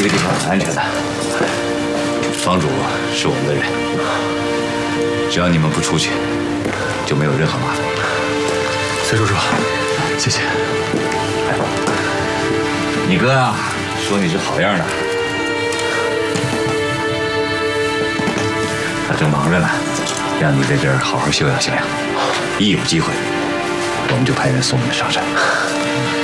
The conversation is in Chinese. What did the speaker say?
这个地方很安全的，房主是我们的人，只要你们不出去，就没有任何麻烦。 崔叔叔，谢谢。 你哥啊，说你是好样的，他正忙着呢，让你在这儿好好休养休养。一有机会，我们就派人送你们上山。